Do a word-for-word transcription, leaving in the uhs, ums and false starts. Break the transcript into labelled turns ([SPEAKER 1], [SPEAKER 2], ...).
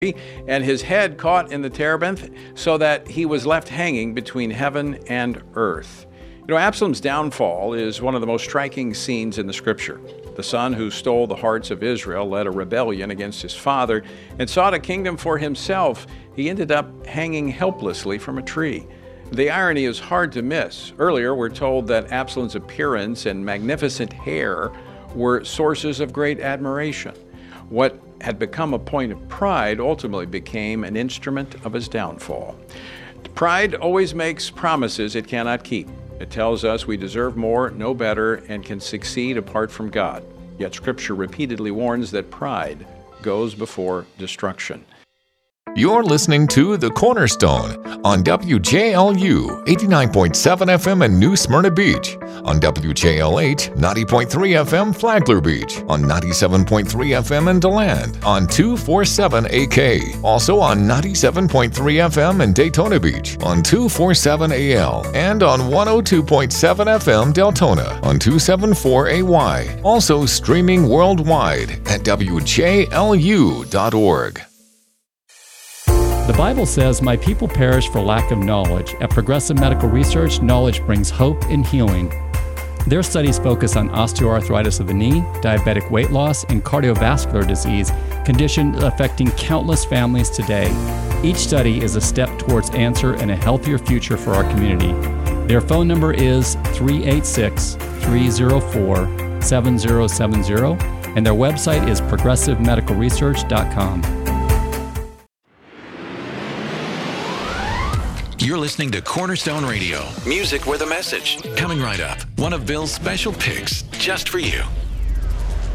[SPEAKER 1] and his head caught in the terebinth, so that he was left hanging between heaven and earth. You know, Absalom's downfall is one of the most striking scenes in the scripture. The son who stole the hearts of Israel led a rebellion against his father and sought a kingdom for himself. He ended up hanging helplessly from a tree. The irony is hard to miss. Earlier, we're told that Absalom's appearance and magnificent hair were sources of great admiration. What had become a point of pride ultimately became an instrument of his downfall. Pride always makes promises it cannot keep. It tells us we deserve more, know better, and can succeed apart from God. Yet Scripture repeatedly warns that pride goes before destruction.
[SPEAKER 2] You're listening to The Cornerstone on W J L U eighty-nine point seven F M in New Smyrna Beach, on W J L H ninety point three F M Flagler Beach, on ninety-seven point three F M in DeLand, on two forty-seven A K, also on ninety-seven point three F M in Daytona Beach, on two forty-seven A L, and on one oh two point seven F M Deltona, on two seventy-four A Y, also streaming worldwide at W J L U dot org.
[SPEAKER 3] The Bible says, "My people perish for lack of knowledge." At Progressive Medical Research, knowledge brings hope and healing. Their studies focus on osteoarthritis of the knee, diabetic weight loss, and cardiovascular disease, conditions affecting countless families today. Each study is a step towards answer and a healthier future for our community. Their phone number is three eight six, three oh four, seven oh seven oh, and their website is progressive medical research dot com.
[SPEAKER 4] You're listening to Cornerstone Radio, music with a message. Coming right up, one of Bill's special picks just for you.